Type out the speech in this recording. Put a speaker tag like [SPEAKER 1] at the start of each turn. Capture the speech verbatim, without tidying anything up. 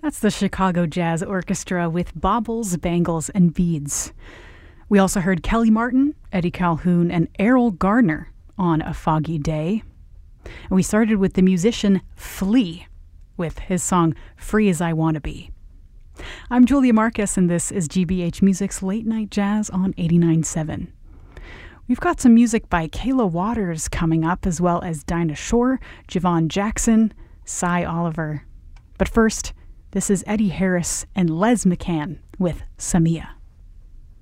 [SPEAKER 1] That's the Chicago Jazz Orchestra with Baubles, Bangles, and Beads. We also heard Kelly Martin, Eddie Calhoun, and Errol Gardner on A Foggy Day. And we started with the musician Flea with his song Free As I Wanna Be. I'm Julia Marcus, and this is G B H Music's Late Night Jazz on eighty-nine point seven. We've got some music by Kayla Waters coming up, as well as Dinah Shore, Javon Jackson, Cy Oliver. But first, this is Eddie Harris and Les McCann with Samia.